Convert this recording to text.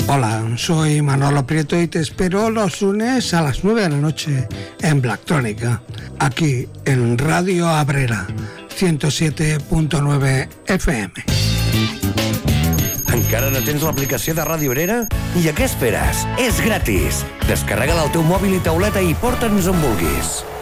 Hola, soy Manolo Prieto y te espero los lunes a las 9 de la noche en Blacktronica, aquí en Radio Abrera, 107.9 FM. Encara no tens l'aplicació de Ràdio Abrera? I a què esperes? És gratis! Descarrega-la al teu mòbil i tauleta i porta'ns on vulguis.